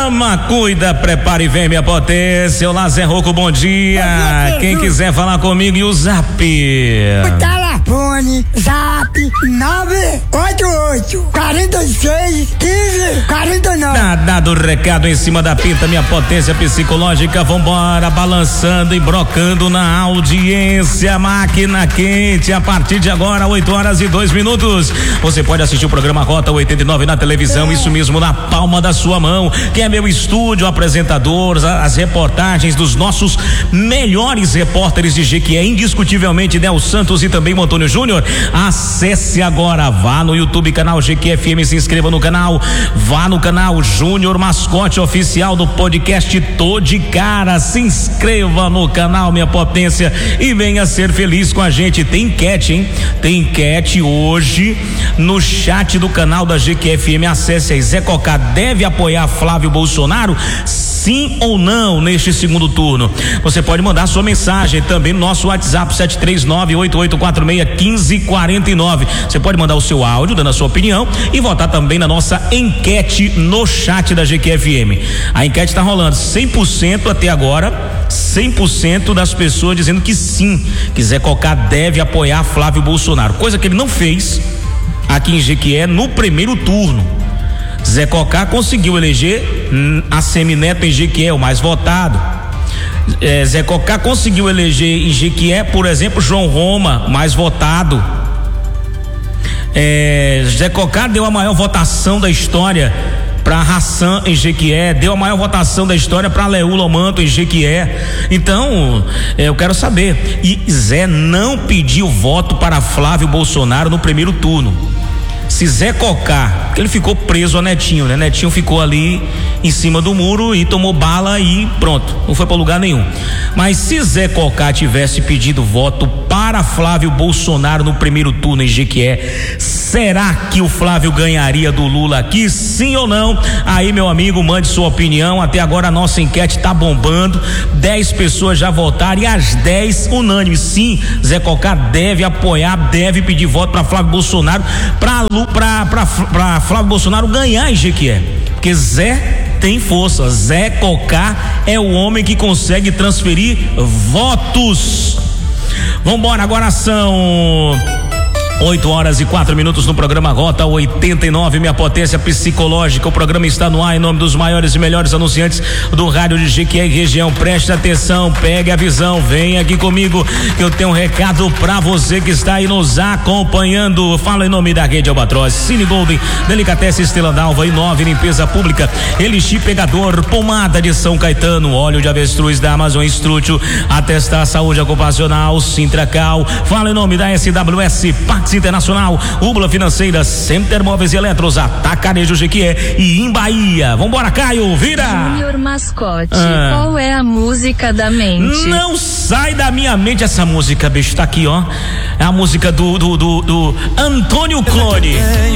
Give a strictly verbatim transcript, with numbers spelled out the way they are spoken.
Ama, cuida, prepare e vem, minha potência. Olá, Zé Rocco, bom dia. Bom dia. Quem quiser falar comigo, e o zap? O telefone, zap, nove oito oito, quarenta e seis, quinze, quarenta e nove. Tá dado o recado em cima da pinta, minha potência psicológica. Vambora, balançando e brocando na audiência. Máquina quente, a partir de agora, oito horas e dois minutos. Você pode assistir o programa Rota oitenta e nove na televisão, é. Isso mesmo, na palma da sua mão, que é meu estúdio, apresentadores, as reportagens dos nossos melhores repórteres de Jequié, indiscutivelmente Del Santos e também o Antônio Júnior. Acesse agora, vá no YouTube, canal Jequié F M, se inscreva no canal, vá no canal Júnior Mascote Oficial do podcast Tô de Cara, se inscreva no canal, minha potência, e venha ser feliz com a gente. Tem enquete, hein? Tem enquete hoje no chat do canal da Jequié F M. Acesse aí. Zé Cocá deve apoiar Flávio Bolsonaro? Sim ou não neste segundo turno? Você pode mandar sua mensagem também no nosso WhatsApp sete três nove, oito oito quatro seis, um cinco quatro nove. Você pode mandar o seu áudio dando a sua opinião e votar também na nossa enquete no chat da Jequié F M. A enquete está rolando cem por cento até agora, cem por cento das pessoas dizendo que sim, que Zé Cocá deve apoiar Flávio Bolsonaro, coisa que ele não fez aqui em Jequié no primeiro turno. Zé Cocá conseguiu eleger a Semineto em Jequié, o mais votado. É, Zé Cocá conseguiu eleger em Jequié, por exemplo, João Roma, mais votado. É, Zé Cocá deu a maior votação da história para Hassan em Jequié, deu a maior votação da história para Leula Manto em Jequié. Então, é, eu quero saber. E Zé não pediu voto para Flávio Bolsonaro no primeiro turno. Se Zé Cocá, porque ele ficou preso a Netinho, né? Netinho ficou ali em cima do muro e tomou bala e pronto, não foi para lugar nenhum. Mas se Zé Cocá tivesse pedido voto para Flávio Bolsonaro no primeiro turno em Jequié, será que o Flávio ganharia do Lula aqui? Sim ou não? Aí, meu amigo, mande sua opinião. Até agora a nossa enquete tá bombando, dez pessoas já votaram e as dez unânimes. Sim, Zé Cocá deve apoiar, deve pedir voto para Flávio Bolsonaro, para Pra, pra, pra Flávio Bolsonaro ganhar em Jequié, porque Zé tem força. Zé Cocá é o homem que consegue transferir votos. Vambora, agora são oito horas e quatro minutos no programa Rota oitenta e nove, minha potência psicológica. O programa está no ar em nome dos maiores e melhores anunciantes do rádio de Jequié e região. Preste atenção, pegue a visão, vem aqui comigo que eu tenho um recado pra você que está aí nos acompanhando. Fala em nome da Rede Albatroz, Cine Golden, Delicatessen Estrela d'Alva, Inove Limpeza Pública, Elixir Pegador, Pomada de São Caetano, óleo de avestruz da Amazon Estrútil, Atestar Saúde Ocupacional, Sintracal. Fala em nome da S W S, Pax Internacional, Ubla Financeira, Center Móveis e Eletros, Atacarejo Jequié e em Bahia. Vambora, Caio, vira! Júnior Mascote, ah. Qual é a música da mente? Não sai da minha mente essa música, bicho, tá aqui, ó. É a música do, do, do, do Antônio Clone.